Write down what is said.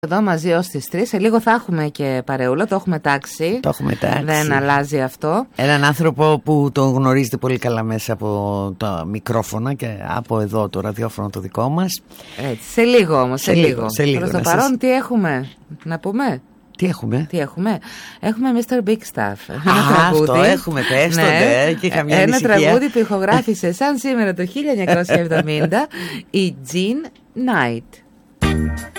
Εδώ μαζί ως τις 3. Σε λίγο θα έχουμε και παρεούλα. Το έχουμε τάξει. Δεν αλλάζει αυτό. Έναν άνθρωπο που τον γνωρίζετε πολύ καλά μέσα από τα μικρόφωνα και από εδώ το ραδιόφωνο το δικό μας. Έτσι, σε λίγο όμως. Σε λίγο. Προς το παρόν τι έχουμε να πούμε? Τι έχουμε? Έχουμε Mr. Big Stuff. Αυτό έχουμε, πες το, ναι. Και είχα μια ένα ανησυχία. τραγούδι που ηχογράφησε σαν σήμερα το 1970 η Jean Knight.